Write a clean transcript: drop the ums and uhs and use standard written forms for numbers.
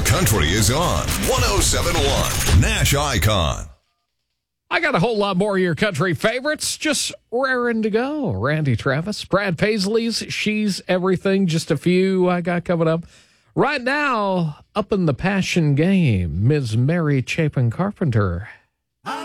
Country is on 107.1 Nash Icon. I got a whole lot more of your country favorites just raring to go. Randy Travis, Brad Paisley's She's Everything, just a few I got coming up. Right now, up in the passion game, Ms. Mary Chapin Carpenter